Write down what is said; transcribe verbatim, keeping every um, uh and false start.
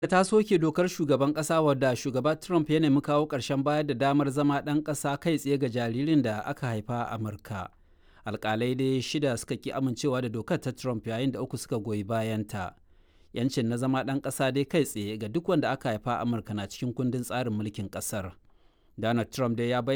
ta soke dokar shugaban ƙasa wadda shugaba Trump ya nemi kawo ƙarshen bayar da damar zama ɗan ƙasa kai tsaye ga jaririn da aka haifa a Amurka. Alƙalai dai shida suka ki amincewa da dokar ta Trump yayin da uku suka goyi bayanta. Yancin na zama ɗan ƙasa dai kai tsaye ga duk wanda aka haifa a Amurka na cikin kundin tsarin mulkin ƙasar. Donald Trump dai ya bayyana